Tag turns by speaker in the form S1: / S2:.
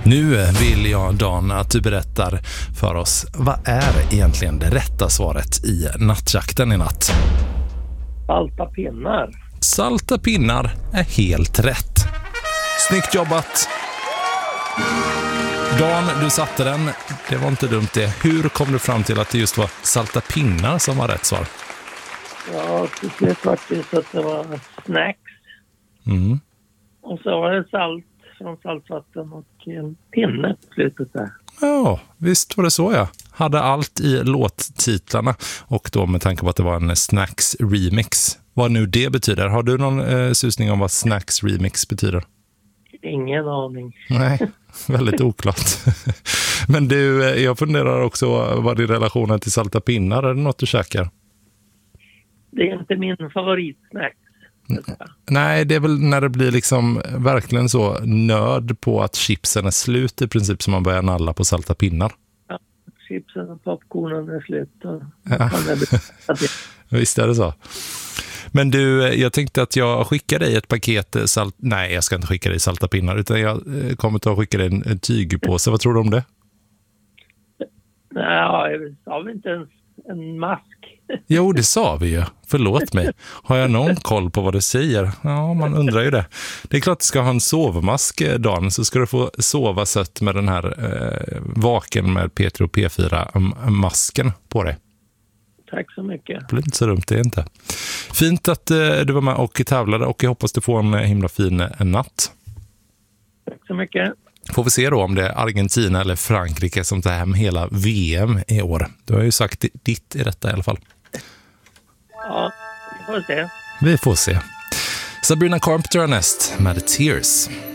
S1: Nu vill jag, Dan, att du berättar för oss, vad är egentligen det rätta svaret i nattjakten i natt?
S2: Salta pinnar.
S1: Salta pinnar är helt rätt. Snyggt jobbat! Dan, du satte den. Det var inte dumt det. Hur kom du fram till att det just var salta pinnar som var rätt svar?
S2: Ja, det är faktiskt att det var snacks.
S1: Mm.
S2: Och så var det salt från saltvatten och en pinne på slutet där.
S1: Ja, visst var det så, ja. Hade allt i låttitlarna och då med tanke på att det var en Snacks remix. Vad nu det betyder. Har du någon susning om vad Snacks remix betyder?
S2: Ingen aning.
S1: Nej, väldigt oklart. Men du, jag funderar också, vad är relationen till salta pinnar? Är det något du käkar?
S2: Det är inte min favoritsnack.
S1: Nej, det är väl när det blir liksom verkligen så nörd på att chipsen är slut i princip som man börjar nalla på salta pinnar.
S2: Ja, chipsen och popcornen är slut. Och
S1: ja. Visst är det så. Men du, jag tänkte att jag skickar dig ett paket Nej, jag ska inte skicka dig salta pinnar utan jag kommer att skicka dig en tygpåse. Vad tror du om det?
S2: Nej, har vi inte ens en mask?
S1: Jo, det sa vi ju. Förlåt mig. Har jag någon koll på vad du säger? Ja, man undrar ju det. Det är klart att du ska ha en sovmask, Dan, så ska du få sova sött med den här vaken med P3 och P4-masken på dig.
S2: Tack så mycket.
S1: Det blir inte så dumt, det är inte. Fint att du var med och tävlade och jag hoppas du får en himla fin natt.
S2: Tack så mycket.
S1: Får vi se då om det är Argentina eller Frankrike som tar hem hela VM i år. Du har ju sagt ditt i detta i alla fall.
S2: Ja, vi får se.
S1: Vi får se. Sabrina Carpenter näst med Tears.